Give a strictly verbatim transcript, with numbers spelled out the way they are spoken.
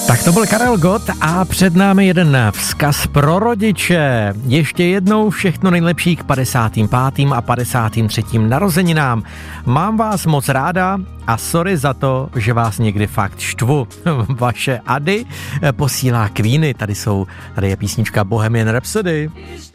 Tak to byl Karel Gott a před námi jeden vzkaz pro rodiče. Ještě jednou všechno nejlepší k padesátým pátým a padesátým třetím narozeninám. Mám vás moc ráda a sorry za to, že vás někdy fakt štvu. Vaše Ady posílá Queeny, tady jsou, tady je písnička Bohemian Rhapsody.